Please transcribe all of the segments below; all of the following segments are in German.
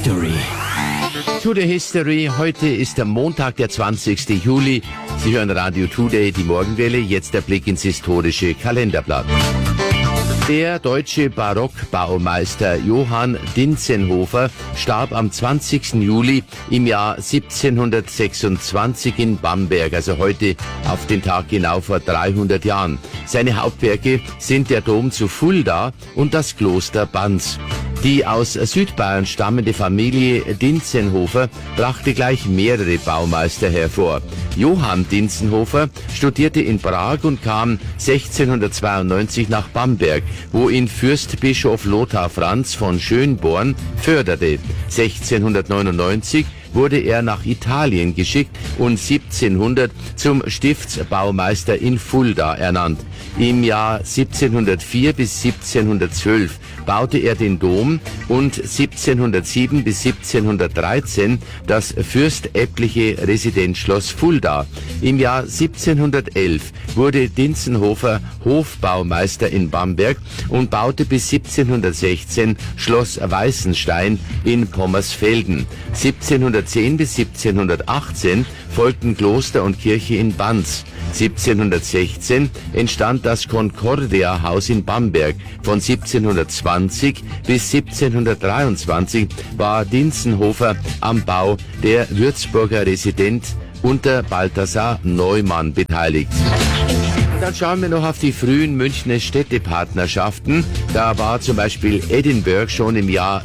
History. Today History. Heute ist der Montag, der 20. Juli. Sie hören Radio Today, die Morgenwelle. Jetzt der Blick ins historische Kalenderblatt. Der deutsche Barockbaumeister Johann Dientzenhofer starb am 20. Juli im Jahr 1726 in Bamberg, also heute auf den Tag genau vor 300 Jahren. Seine Hauptwerke sind der Dom zu Fulda und das Kloster Banz. Die aus Südbayern stammende Familie Dientzenhofer brachte gleich mehrere Baumeister hervor. Johann Dientzenhofer studierte in Prag und kam 1692 nach Bamberg, wo ihn Fürstbischof Lothar Franz von Schönborn förderte. 1699 wurde er nach Italien geschickt und 1700 zum Stiftsbaumeister in Fulda ernannt. Im Jahr 1704 bis 1712 baute er den Dom und 1707 bis 1713 das fürstäbliche Residenzschloss Fulda. Im Jahr 1711 wurde Dientzenhofer Hofbaumeister in Bamberg und baute bis 1716 Schloss Weißenstein in Pommersfelden. 1710 bis 1718 folgten Kloster und Kirche in Banz. 1716 entstand das Concordia-Haus in Bamberg. Von 1720 bis 1723 war Dientzenhofer am Bau der Würzburger Residenz unter Balthasar Neumann beteiligt. Dann schauen wir noch auf die frühen Münchner Städtepartnerschaften. Da war zum Beispiel Edinburgh schon im Jahr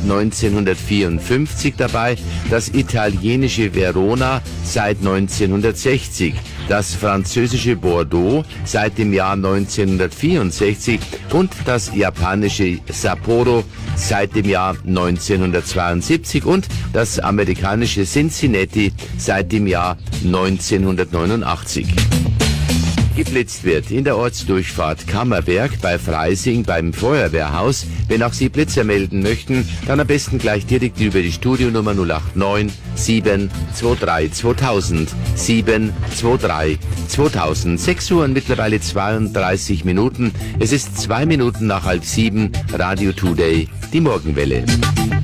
1954 dabei, das italienische Verona seit 1960, das französische Bordeaux seit dem Jahr 1964 und das japanische Sapporo seit dem Jahr 1972 und das amerikanische Cincinnati seit dem Jahr 1989. Geblitzt wird in der Ortsdurchfahrt Kammerberg bei Freising beim Feuerwehrhaus. Wenn auch Sie Blitzer melden möchten, dann am besten gleich direkt über die Studionummer 089 723 2000 723 2000. 6 Uhr und mittlerweile 32 Minuten. Es ist 2 Minuten nach 6:30. Radio Today, die Morgenwelle.